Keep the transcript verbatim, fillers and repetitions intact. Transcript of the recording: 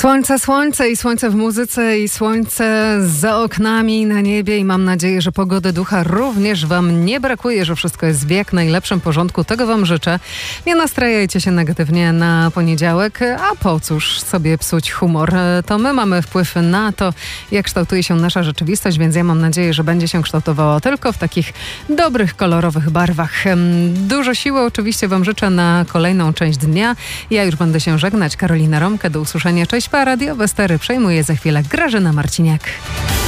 Słońce, słońce i słońce w muzyce i słońce za oknami na niebie i mam nadzieję, że pogody ducha również wam nie brakuje, że wszystko jest w jak najlepszym porządku. Tego wam życzę. Nie nastrajajcie się negatywnie na poniedziałek, a po cóż sobie psuć humor. To my mamy wpływ na to, jak kształtuje się nasza rzeczywistość, więc ja mam nadzieję, że będzie się kształtowała tylko w takich dobrych, kolorowych barwach. Dużo siły oczywiście wam życzę na kolejną część dnia. Ja już będę się żegnać. Karolina Romkę, do usłyszenia. Cześć, pa, radiowe stery przejmuje za chwilę Grażyna Marciniak.